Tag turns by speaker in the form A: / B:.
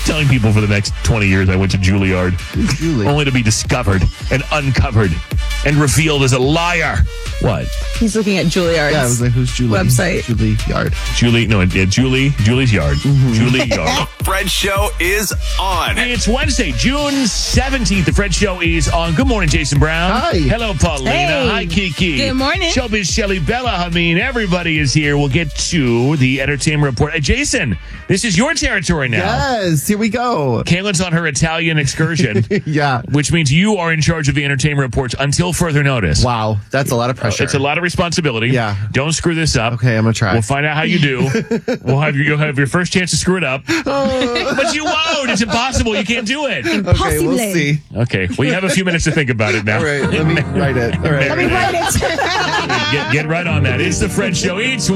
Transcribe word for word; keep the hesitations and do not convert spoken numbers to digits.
A: telling people for the next twenty years I went to Juilliard.
B: Julie.
A: Only to be discovered and uncovered and revealed as a liar. What?
C: He's looking at Juilliard's
B: Yeah, I was like, who's Julie?
C: website.
B: Julie Yard.
A: Julie, no, yeah, Julie, Julie's Yard.
B: Mm-hmm.
A: Julie Yard.
D: Fred Show is on.
A: It's Wednesday, June seventeenth. The Fred Show is on. Good morning, Jason Brown.
B: Hi.
A: Hello, Paulina.
C: Hey.
A: Hi, Kiki.
C: Good morning.
A: Showbiz Shelly Bella. I mean, everybody is here. We'll get to the entertainment report. Hey, Jason, this is your territory now.
B: Yes, here we go.
A: Kaylin's on her Italian excursion,
B: Yeah.
A: which means you are in charge of the entertainment reports until further notice.
B: Wow, that's a lot of pressure.
A: It's a lot of responsibility.
B: Yeah.
A: Don't screw this up.
B: Okay, I'm gonna try.
A: We'll find out how you do. we'll have your, you'll have your first chance to screw it up. But you won't. It's impossible. You can't do it.
B: Okay, we'll
C: Possibly.
B: see.
A: Okay. Well, you have a few minutes to think about it now.
B: All right, let me write it. All right.
C: Let me write it.
A: Get, get right on that. It's the Fred Show. It's